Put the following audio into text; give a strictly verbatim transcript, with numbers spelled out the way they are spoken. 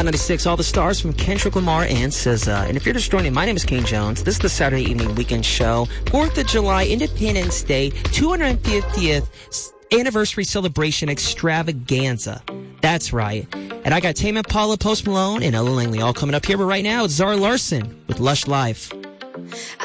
Hot ninety-six, all the stars from Kendrick Lamar and S Z A. And if you're just joining, my name is Kane Jones. This is the Saturday Evening Weekend Show. fourth of July, Independence Day, two hundred fiftieth Anniversary Celebration Extravaganza. That's right. And I got Tame Impala, Post Malone, and Ella Langley all coming up here. But right now, it's Zara Larsson with Lush Life.